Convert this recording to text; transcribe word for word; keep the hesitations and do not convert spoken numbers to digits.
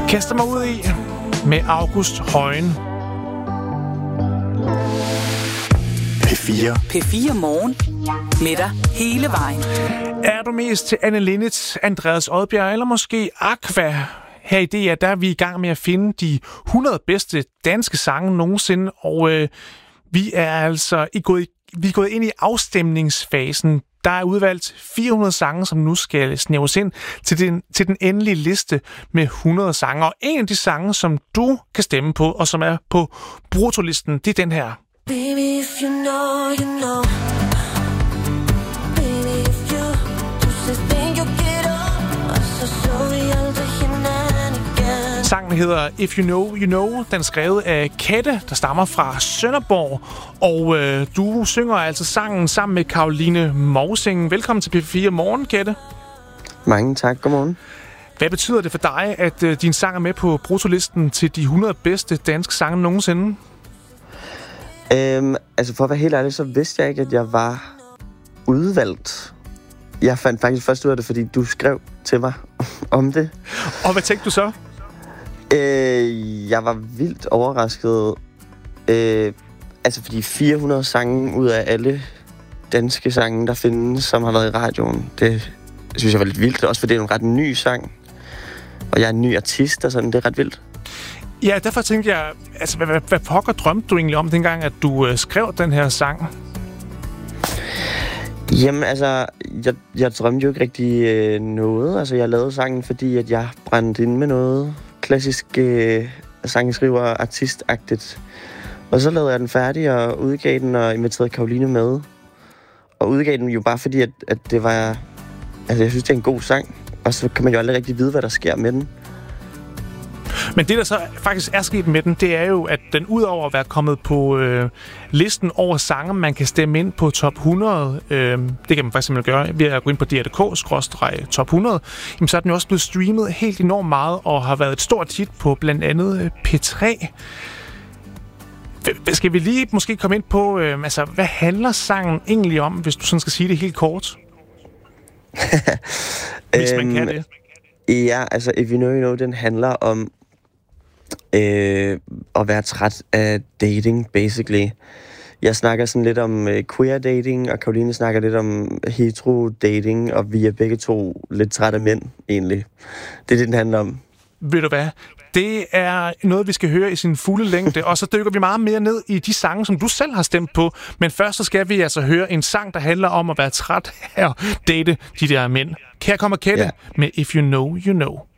kaster mig ud i med August Højen. P fire. P fire Morgen. Med dig hele vejen. Er du mest til Anne Linnet, Andreas Odbjerg eller måske Aqua? Her i D R, der er vi i gang med at finde de hundrede bedste danske sange nogensinde, og øh, vi er altså i gået, vi er gået ind i afstemningsfasen. Der er udvalgt fire hundrede sange, som nu skal snævres ind til den, til den endelige liste med hundrede sange. Og en af de sange, som du kan stemme på, og som er på bruttolisten, det er den her. Baby, if you know, you know. Baby, if you just think you get up, og så så vi aldrig hinanden igen. Sangen hedder If You Know, You Know. Den er skrevet af Kette, der stammer fra Sønderborg. Og øh, du synger altså sangen sammen med Caroline Mousing. Velkommen til P fire Morgen, Kette. Mange tak. Godmorgen. Hvad betyder det for dig, at øh, din sang er med på bruttolisten til de hundrede bedste danske sange nogensinde? Øhm, altså for at være helt ærlig, så vidste jeg ikke, at jeg var udvalgt. Jeg fandt faktisk først ud af det, fordi du skrev til mig om det. Og hvad tænkte du så? Øh, jeg var vildt overrasket. Øh, altså fordi fire hundrede sange ud af alle danske sange, der findes, som har været i radioen, det synes jeg var lidt vildt. Også fordi det er en ret ny sang. Og jeg er en ny artist, og sådan, det er ret vildt. Ja, derfor tænkte jeg, altså, hvad, hvad, hvad pokker drømte du egentlig om dengang, at du øh, skrev den her sang? Jamen, altså, jeg, jeg drømte jo ikke rigtig øh, noget. Altså, jeg lavede sangen, fordi at jeg brændte ind med noget klassisk øh, sangskriver-artistagtigt. Og så lavede jeg den færdig og udgav den og inviterede Caroline med. Og udgav den jo bare fordi, at, at det var... Altså, jeg synes, det er en god sang. Og så kan man jo aldrig rigtig vide, hvad der sker med den. Men det, der så faktisk er sket med den, det er jo, at den udover at være kommet på øh, listen over sange, man kan stemme ind på top hundrede, øh, det kan man faktisk simpelthen gøre ved at gå ind på D R punktum d k skråstreg top hundrede, jamen, så er den jo også blevet streamet helt enormt meget, og har været et stort hit på blandt andet P tre. Skal vi lige måske komme ind på, øh, altså, hvad handler sangen egentlig om, hvis du sådan skal sige det helt kort? Hvis man kan det. Ja, altså If You Know, You Know, den handler om øh, at være træt af dating, basically. Jeg snakker sådan lidt om øh, queer dating, og Caroline snakker lidt om hetero dating, og vi er begge to lidt trætte af mænd, egentlig. Det er det, den handler om. Ved du hvad? Det er noget, vi skal høre i sin fulde længde, og så dykker vi meget mere ned i de sange, som du selv har stemt på. Men først så skal vi altså høre en sang, der handler om at være træt af at date de der mænd. Her kommer Kette yeah. med If You Know, You Know.